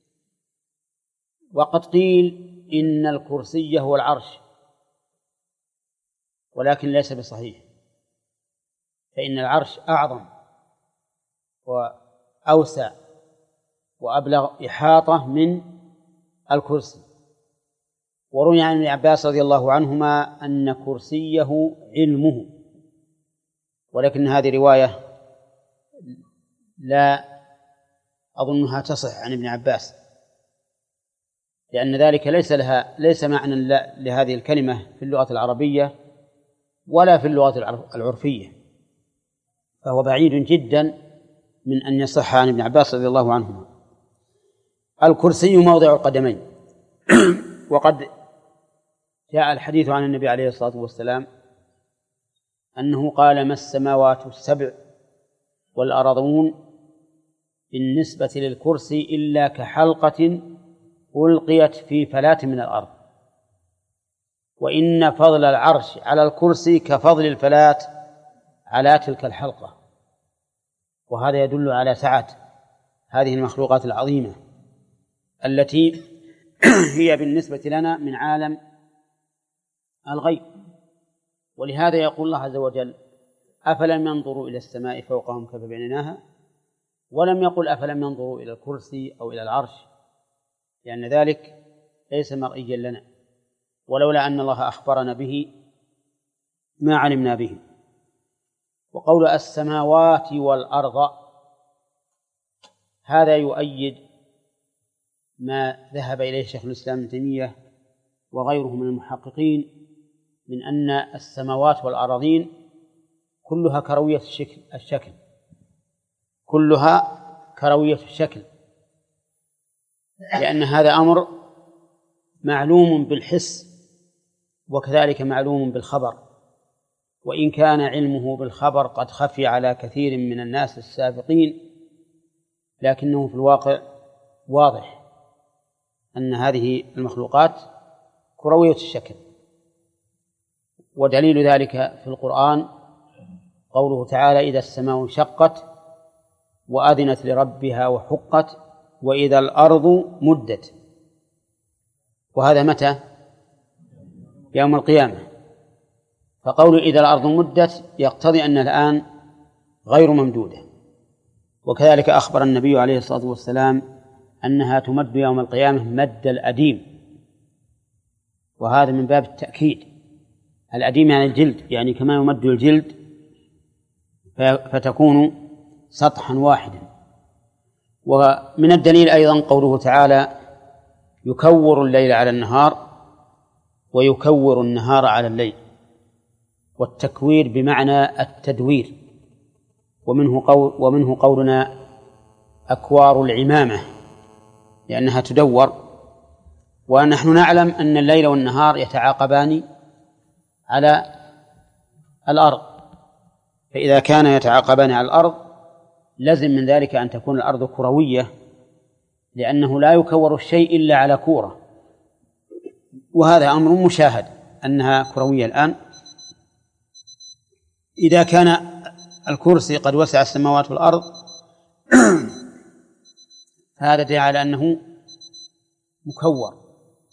وقد قيل إن الكرسي هو العرش، ولكن ليس بصحيح، فإن العرش أعظم وأوسع وأبلغ إحاطة من الكرسي. وروي عن ابن عباس رضي الله عنهما أن كرسيه علمه، ولكن هذه رواية لا أظنها تصح عن ابن عباس، لأن ذلك ليس لها ليس معنى لهذه الكلمة في اللغة العربية ولا في اللغة العرفية، فهو بعيد جدا من أن يصح عن ابن عباس رضي الله عنهما. الكرسي موضع القدمين. وقد جاء الحديث عن النبي عليه الصلاة والسلام أنه قال: ما السماوات السبع والأرضون بالنسبة للكرسي إلا كحلقة ألقيت في فلاة من الأرض، وإن فضل العرش على الكرسي كفضل الفلاة على تلك الحلقة. وهذا يدل على سعة هذه المخلوقات العظيمة التي هي بالنسبة لنا من عالم الغيب. ولهذا يقول الله عز وجل: أفلم ينظروا إلى السماء فوقهم كيف بنيناها، ولم يقل أفلم ينظروا إلى الكرسي أو إلى العرش، لأن ذلك ليس مرئيا لنا، ولولا أن الله أخبرنا به ما علمنا به. وقول السماوات والأرض هذا يؤيد ما ذهب إليه شيخ الإسلام ابن تيمية وغيره من المحققين من أن السماوات والأراضين كلها كروية الشكل, الشكل كلها كروية الشكل لأن هذا أمر معلوم بالحس وكذلك معلوم بالخبر، وإن كان علمه بالخبر قد خفي على كثير من الناس السابقين، لكنه في الواقع واضح أن هذه المخلوقات كروية الشكل. ودليل ذلك في القرآن قوله تعالى: إذا السماء انشقت وأذنت لربها وحقت وإذا الأرض مدت. وهذا متى؟ يوم القيامة. فقول إذا الأرض مدت يقتضي أن الآن غير ممدودة. وكذلك أخبر النبي عليه الصلاة والسلام أنها تمد يوم القيامة مد الأديم، وهذا من باب التأكيد. الأديم يعني الجلد، يعني كما يمد الجلد فتكون سطحا واحدا. ومن الدليل أيضا قوله تعالى: يكور الليل على النهار ويكور النهار على الليل. والتكوير بمعنى التدوير، ومنه قول ومنه قولنا أكوار العمامة لأنها تدور. ونحن نعلم أن الليل والنهار يتعاقبان على الأرض، فإذا كان يتعاقبان على الأرض لازم من ذلك أن تكون الأرض كروية، لأنه لا يكور الشيء إلا على كورة، وهذا أمر مشاهد أنها كروية الآن. إذا كان الكرسي قد وسع السماوات والأرض فهذا دليل على أنه مكور.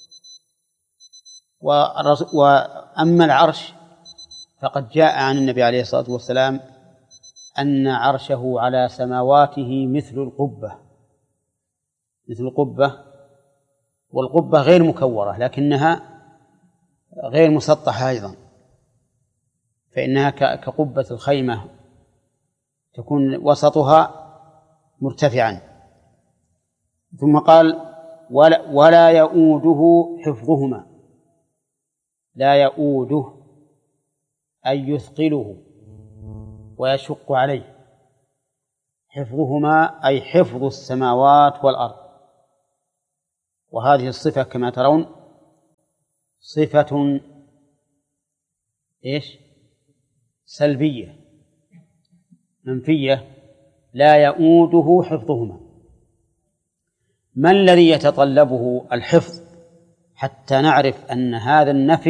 وأما العرش فقد جاء عن النبي عليه الصلاة والسلام أن عرشه على سماواته مثل القبة مثل القبة والقبة غير مكورة لكنها غير مسطحة أيضا، فإنها كقبة الخيمة تكون وسطها مرتفعا. ثم قال: ولا, ولا يؤوده حفظهما. لا يؤوده أي يثقله ويشق عليه. حفظهما أي حفظ السماوات والأرض. وهذه الصفة كما ترون صفة إيش؟ سلبية منفية لا يؤوده حفظهما. ما الذي يتطلبه الحفظ حتى نعرف أن هذا النفي